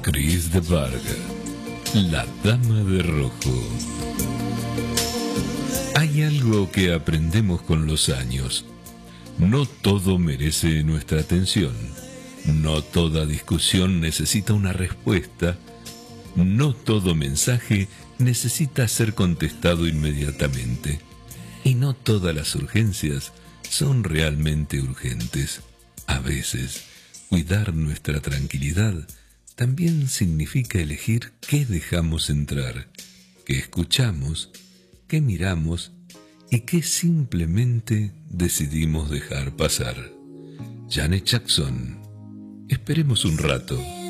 Chris de Varga, la dama de rojo. Hay algo que aprendemos con los años. No todo merece nuestra atención. No toda discusión necesita una respuesta. No todo mensaje necesita ser contestado inmediatamente. Y no todas las urgencias son realmente urgentes. A veces, cuidar nuestra tranquilidad también significa elegir qué dejamos entrar, qué escuchamos, qué miramos y qué simplemente decidimos dejar pasar. Janet Jackson. Esperemos un rato.